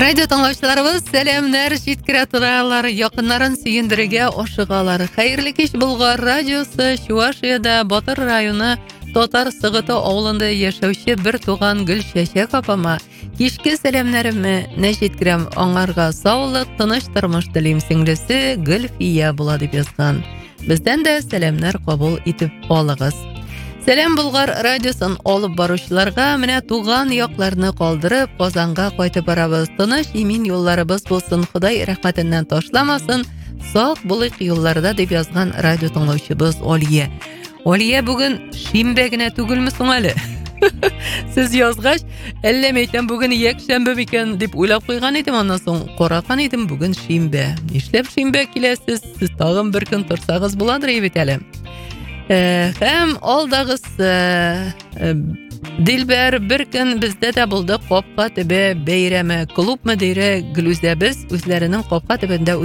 Радио тыңлаучыларыбыз, сәлемнәр җиткерә торалар, якыннарын сөендерергә ашыгалар. Хәерле кич Болгар радиосы Чувашиядә Батыр районы Татар Сыгыты авылында яшәүче бер туган Гөлчәчәк апама кичке сәламнәремне җиткерәм, аңарга саулык, тыныч тормыш телим, сеңлесе Гөлфия була дип язган. Бездән дә сәламнәр кабул итеп алыгыз. Сәлам Болгар радиосын алып баручыларга, менә туган якларны калдырып, Казанга кайтып барабыз. Тыныч имин юлларыбыз булсын, Ходай рәхмәтеннән ташламасын, сак булыйк юлларда дип язган радио тыңлаучыбыз Алия. Алия, бүген шимбә генә түгелме соң әле? Сез язгач, әллә мәйтәм бүген якшәмбе микән дип уйлап куйган идем, аннан соң караган идем, бүген шимбә. Нишләп шимбә киләсез? Сез тагын бер көн торсагыз буладыр бит әле. Һәм алдагыз Дилбәр бер көн бездә дә булды капка төбе бәйрәме. Клуб мөдире Гөлүзәбез үзләренең капка төбендә